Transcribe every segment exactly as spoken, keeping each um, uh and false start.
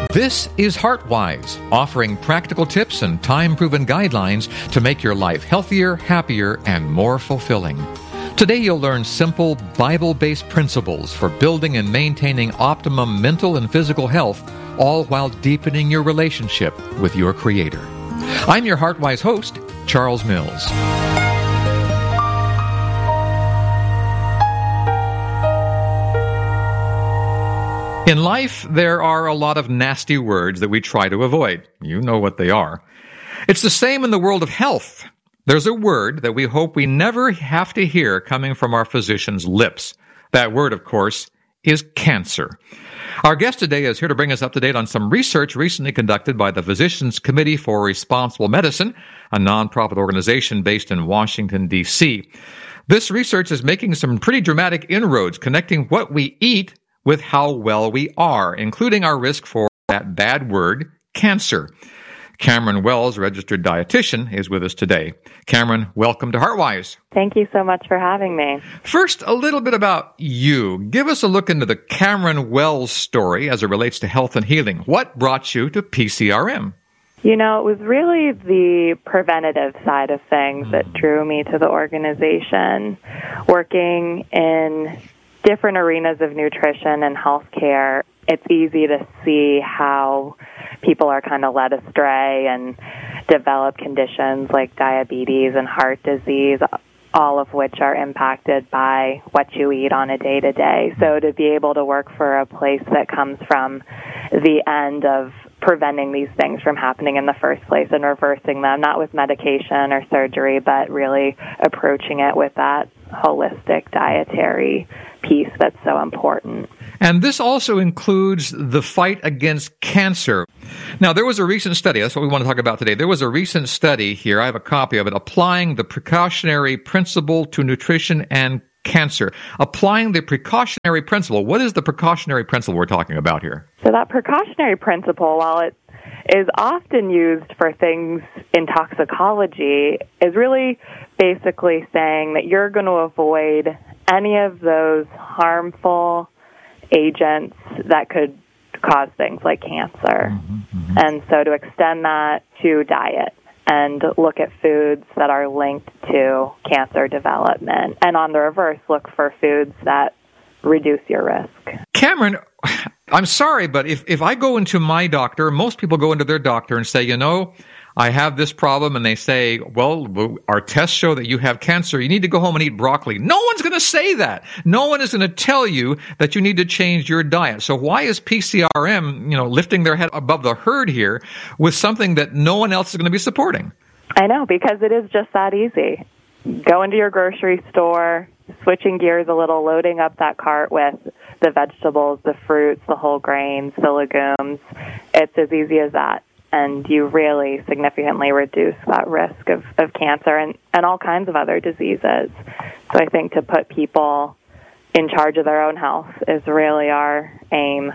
This is HeartWise, offering practical tips and time-proven guidelines to make your life healthier, happier, and more fulfilling. Today you'll learn simple, Bible-based principles for building and maintaining optimum mental and physical health, all while deepening your relationship with your Creator. I'm your HeartWise host, Charles Mills. In life, there are a lot of nasty words that we try to avoid. You know what they are. It's the same in the world of health. There's a word that we hope we never have to hear coming from our physician's lips. That word, of course, is cancer. Our guest today is here to bring us up to date on some research recently conducted by the Physicians Committee for Responsible Medicine, a nonprofit organization based in Washington, D C This research is making some pretty dramatic inroads connecting what we eat with how well we are, including our risk for that bad word, cancer. Cameron Wells, registered dietitian, is with us today. Cameron, welcome to HeartWise. Thank you so much for having me. First, a little bit about you. Give us a look into the Cameron Wells story as it relates to health and healing. What brought you to P C R M? You know, it was really the preventative side of things that drew me to the organization. Working in different arenas of nutrition and healthcare, it's easy to see how people are kind of led astray and develop conditions like diabetes and heart disease, all of which are impacted by what you eat on a day-to-day. So to be able to work for a place that comes from the end of preventing these things from happening in the first place and reversing them, not with medication or surgery, but really approaching it with that holistic dietary piece that's so important. And this also includes the fight against cancer. Now, there was a recent study, that's what we want to talk about today. There was a recent study here, I have a copy of it, applying the precautionary principle to nutrition and cancer. Applying the precautionary principle. What is the precautionary principle we're talking about here? So that precautionary principle, while it is often used for things in toxicology, is really basically saying that you're going to avoid any of those harmful agents that could cause things like cancer. Mm-hmm, mm-hmm. And so to extend that to diet and look at foods that are linked to cancer development. And on the reverse, look for foods that reduce your risk. Cameron, I'm sorry, but if, if I go into my doctor, most people go into their doctor and say, you know, I have this problem, and they say, well, our tests show that you have cancer. You need to go home and eat broccoli. No one's going to say that. No one is going to tell you that you need to change your diet. So why is P C R M, you know, lifting their head above the herd here with something that no one else is going to be supporting? I know, because it is just that easy. Go into your grocery store, switching gears a little, loading up that cart with the vegetables, the fruits, the whole grains, the legumes. It's as easy as that. And you really significantly reduce that risk of, of cancer and, and all kinds of other diseases. So I think to put people in charge of their own health is really our aim.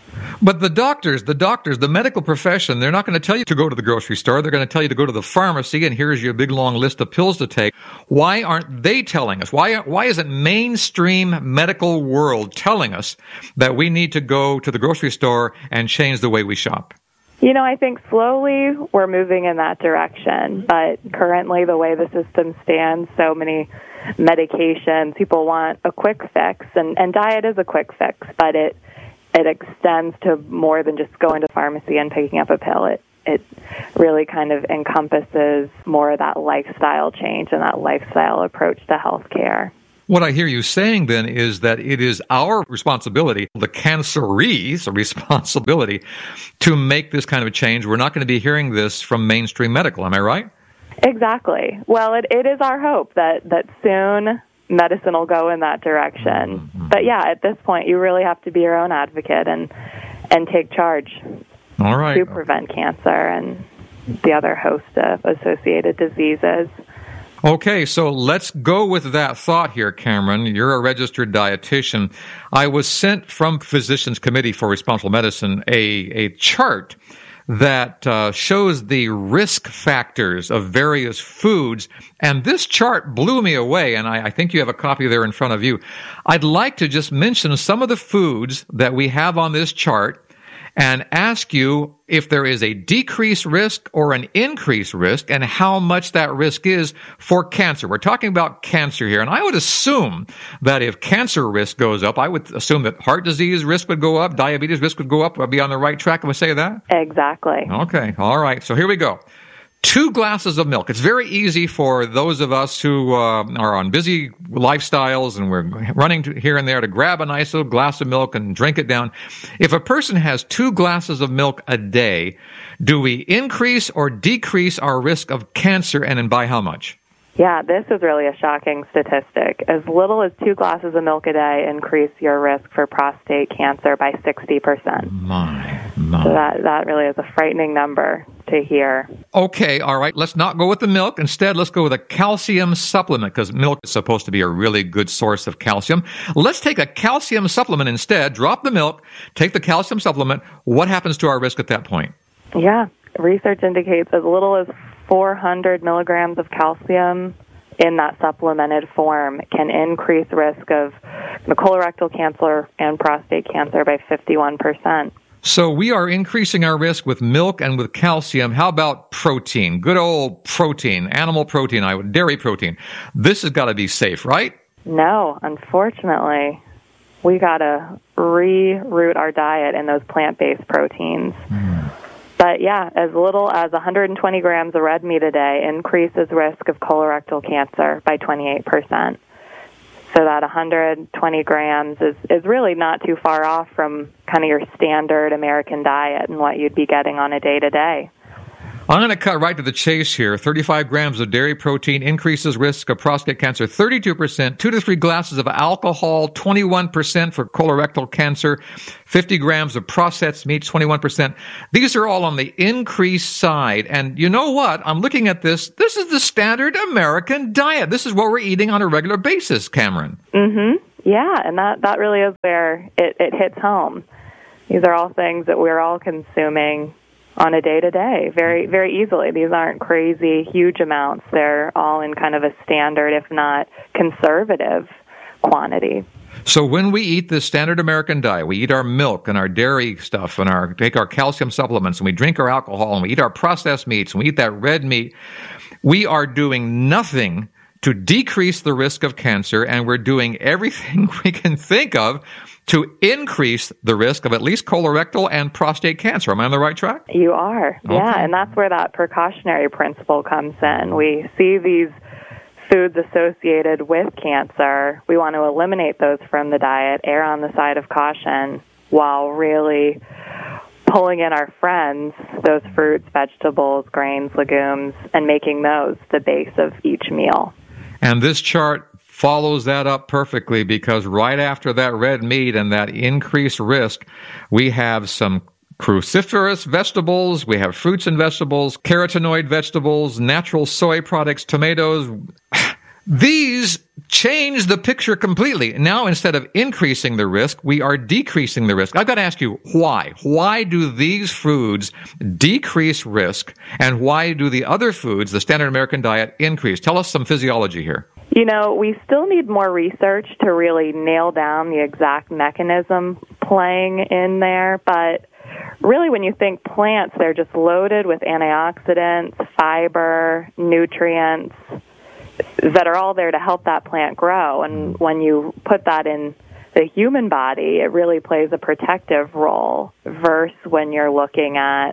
But the doctors, the doctors, the medical profession, they're not going to tell you to go to the grocery store. They're going to tell you to go to the pharmacy, and here's your big, long list of pills to take. Why aren't they telling us? Why, why isn't mainstream medical world telling us that we need to go to the grocery store and change the way we shop? You know, I think slowly we're moving in that direction, but currently the way the system stands, so many medications, people want a quick fix, and, and diet is a quick fix, but it it extends to more than just going to the pharmacy and picking up a pill. It, it really kind of encompasses more of that lifestyle change and that lifestyle approach to healthcare. What I hear you saying then is that it is our responsibility, the canceree's responsibility, to make this kind of a change. We're not going to be hearing this from mainstream medical. Am I right? Exactly. Well, it, it is our hope that, that soon medicine will go in that direction. Mm-hmm. But yeah, at this point, you really have to be your own advocate and and take charge. All right. To prevent cancer and the other host of associated diseases. Okay, so let's go with that thought here, Cameron. You're a registered dietitian. I was sent from Physicians Committee for Responsible Medicine a, a chart that uh, shows the risk factors of various foods, and this chart blew me away, and I, I think you have a copy there in front of you. I'd like to just mention some of the foods that we have on this chart, and ask you if there is a decreased risk or an increased risk and how much that risk is for cancer. We're talking about cancer here, and I would assume that if cancer risk goes up, I would assume that heart disease risk would go up, diabetes risk would go up. Would I be on the right track if I say that? Exactly. Okay. All right. So here we go. Two glasses of milk. It's very easy for those of us who uh, are on busy lifestyles and we're running to here and there to grab a nice little glass of milk and drink it down. If a person has two glasses of milk a day, do we increase or decrease our risk of cancer, and, and by how much? Yeah, this is really a shocking statistic. As little as two glasses of milk a day increase your risk for prostate cancer by sixty percent. My, my. So that, that really is a frightening number to hear. Okay, all right. Let's not go with the milk. Instead, let's go with a calcium supplement, because milk is supposed to be a really good source of calcium. Let's take a calcium supplement instead. Drop the milk, take the calcium supplement. What happens to our risk at that point? Yeah, research indicates as little as four hundred milligrams of calcium in that supplemented form can increase risk of colorectal cancer and prostate cancer by fifty-one percent. So we are increasing our risk with milk and with calcium. How about protein? Good old protein, animal protein, I would, dairy protein. This has got to be safe, right? No, unfortunately, we got to reroute our diet in those plant-based proteins. Mm. But yeah, as little as one hundred twenty grams of red meat a day increases risk of colorectal cancer by twenty-eight percent. So that one hundred twenty grams is, is really not too far off from kind of your standard American diet and what you'd be getting on a day-to-day. I'm going to cut right to the chase here. thirty-five grams of dairy protein increases risk of prostate cancer thirty-two percent. Two to three glasses of alcohol, twenty-one percent for colorectal cancer. fifty grams of processed meat, twenty-one percent. These are all on the increased side. And you know what? I'm looking at this. This is the standard American diet. This is what we're eating on a regular basis, Cameron. Mm-hmm. Yeah, and that, that really is where it, it hits home. These are all things that we're all consuming on a day-to-day, very, very easily. These aren't crazy, huge amounts. They're all in kind of a standard, if not conservative, quantity. So when we eat the standard American diet, we eat our milk and our dairy stuff and our take our calcium supplements and we drink our alcohol and we eat our processed meats and we eat that red meat, we are doing nothing to decrease the risk of cancer, and we're doing everything we can think of to increase the risk of at least colorectal and prostate cancer. Am I on the right track? You are, okay. Yeah, and that's where that precautionary principle comes in. We see these foods associated with cancer. We want to eliminate those from the diet, err on the side of caution, while really pulling in our friends, those fruits, vegetables, grains, legumes, and making those the base of each meal. And this chart follows that up perfectly, because right after that red meat and that increased risk, we have some cruciferous vegetables, we have fruits and vegetables, carotenoid vegetables, natural soy products, tomatoes. These change the picture completely. Now, instead of increasing the risk, we are decreasing the risk. I've got to ask you, why? Why do these foods decrease risk, and why do the other foods, the standard American diet, increase? Tell us some physiology here. You know, we still need more research to really nail down the exact mechanism playing in there, but really when you think plants, they're just loaded with antioxidants, fiber, nutrients that are all there to help that plant grow. And when you put that in the human body, it really plays a protective role versus when you're looking at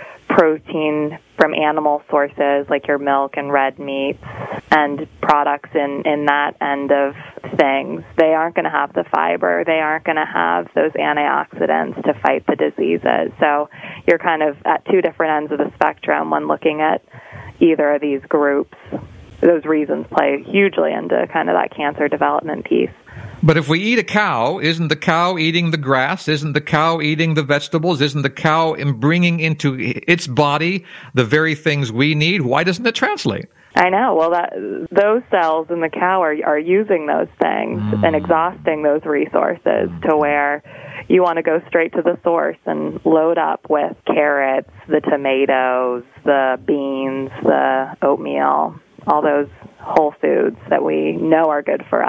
protein from animal sources like your milk and red meats and products in, in that end of things. They aren't going to have the fiber. They aren't going to have those antioxidants to fight the diseases. So you're kind of at two different ends of the spectrum when looking at either of these groups. Those reasons play hugely into kind of that cancer development piece. But if we eat a cow, isn't the cow eating the grass? Isn't the cow eating the vegetables? Isn't the cow bringing into its body the very things we need? Why doesn't it translate? I know. Well, that, those cells in the cow are, are using those things mm. and exhausting those resources to where you want to go straight to the source and load up with carrots, the tomatoes, the beans, the oatmeal, all those whole foods that we know are good for us.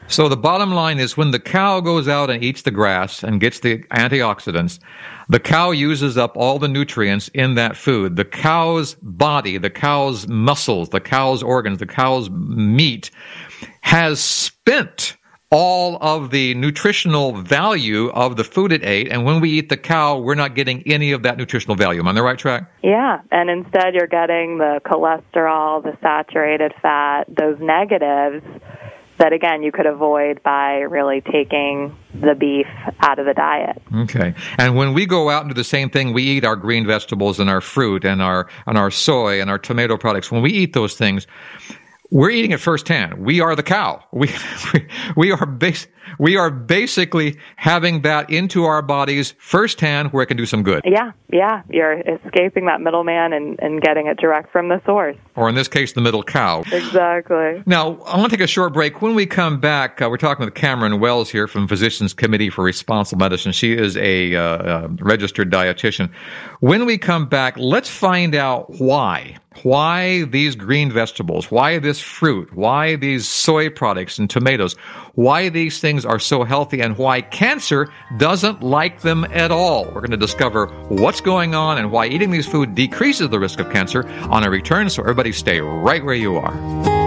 So the bottom line is when the cow goes out and eats the grass and gets the antioxidants, the cow uses up all the nutrients in that food. The cow's body, the cow's muscles, the cow's organs, the cow's meat has spent all of the nutritional value of the food it ate, and when we eat the cow, we're not getting any of that nutritional value. Am I on the right track? Yeah, and instead you're getting the cholesterol, the saturated fat, those negatives that, again, you could avoid by really taking the beef out of the diet. Okay. And when we go out and do the same thing, we eat our green vegetables and our fruit and our and our soy and our tomato products. When we eat those things, we're eating it firsthand. We are the cow. We we, we are bas- we are basically having that into our bodies firsthand where it can do some good. Yeah, yeah. You're escaping that middleman and, and getting it direct from the source. Or in this case, the middle cow. Exactly. Now, I want to take a short break. When we come back, uh, we're talking with Cameron Wells here from Physicians Committee for Responsible Medicine. She is a uh, uh, registered dietitian. When we come back, let's find out why. Why these green vegetables, why this fruit, why these soy products and tomatoes, why these things are so healthy, and why cancer doesn't like them at all. We're going to discover what's going on and why eating these foods decreases the risk of cancer on a return, so everybody stay right where you are.